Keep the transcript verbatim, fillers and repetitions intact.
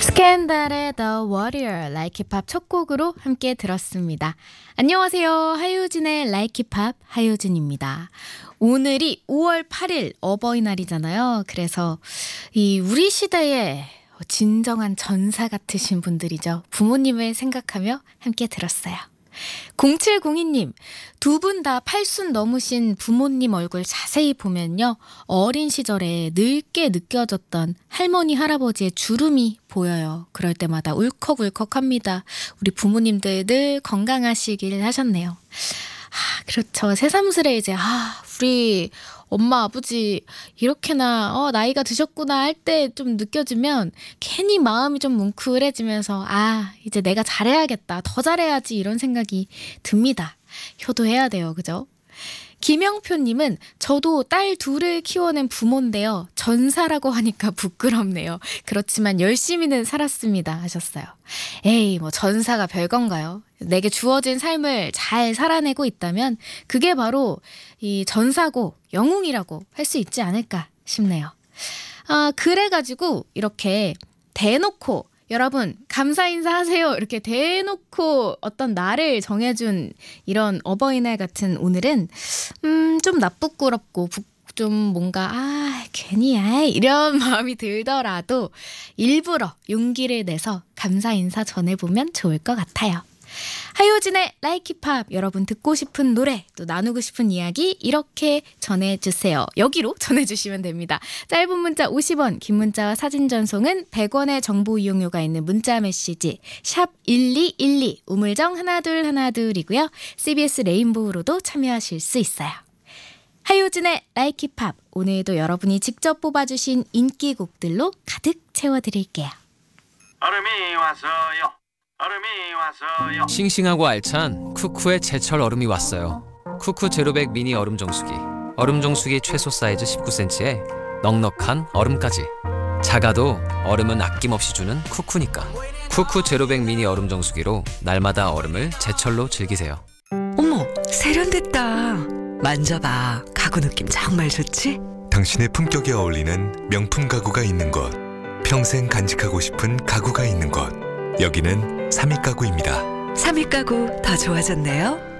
스캔들의 The Warrior Like Hip Hop 첫 곡으로 함께 들었습니다. 안녕하세요. 하효진의 Like Hip Hop 하효진입니다. 오늘이 오월 팔일 어버이날이잖아요. 그래서 이 우리 시대의 진정한 전사 같으신 분들이죠. 부모님을 생각하며 함께 들었어요. 공칠공이님, 두 분 다 팔순 넘으신 부모님 얼굴 자세히 보면요, 어린 시절에 늙게 느껴졌던 할머니 할아버지의 주름이 보여요. 그럴 때마다 울컥울컥합니다. 우리 부모님들 늘 건강하시길 하셨네요. 아, 그렇죠. 새삼스레 이제 아 우리 엄마 아버지 이렇게나 어, 나이가 드셨구나 할 때 좀 느껴지면 괜히 마음이 좀 뭉클해지면서 아 이제 내가 잘해야겠다, 더 잘해야지, 이런 생각이 듭니다. 효도해야 돼요. 그죠? 김영표님은 저도 딸 둘을 키워낸 부모인데요. 전사라고 하니까 부끄럽네요. 그렇지만 열심히는 살았습니다 하셨어요. 에이 뭐 전사가 별건가요? 내게 주어진 삶을 잘 살아내고 있다면 그게 바로 이 전사고 영웅이라고 할 수 있지 않을까 싶네요. 아 그래가지고 이렇게 대놓고 여러분 감사 인사하세요 이렇게 대놓고 어떤 날을 정해준 이런 어버이날 같은 오늘은 음 좀 나쁘꾸럽고 좀 뭔가 아 괜히 아 이런 마음이 들더라도 일부러 용기를 내서 감사 인사 전해보면 좋을 것 같아요. 하효진의 Like Hip Hop, 여러분 듣고 싶은 노래 또 나누고 싶은 이야기 이렇게 전해주세요. 여기로 전해주시면 됩니다. 짧은 문자 오십 원, 긴 문자와 사진 전송은 백 원의 정보 이용료가 있는 문자 메시지 샵 일이일이, 우물정 하나둘 하나둘이고요. 씨비에스 레인보우로도 참여하실 수 있어요. 하효진의 Like Hip Hop, 오늘도 여러분이 직접 뽑아주신 인기곡들로 가득 채워드릴게요. 얼음이 왔어요. 얼음이 왔어요. 싱싱하고 알찬 쿠쿠의 제철 얼음이 왔어요. 쿠쿠 제로백 미니 얼음 정수기. 얼음 정수기 최소 사이즈 십구 센티미터에 넉넉한 얼음까지. 작아도 얼음은 아낌없이 주는 쿠쿠니까. 쿠쿠 제로백 미니 얼음 정수기로 날마다 얼음을 제철로 즐기세요. 어머, 세련됐다. 만져봐. 가구 느낌 정말 좋지? 당신의 품격에 어울리는 명품 가구가 있는 곳, 평생 간직하고 싶은 가구가 있는 곳, 여기는 삼익 가구입니다. 삼익 가구 더 좋아졌네요.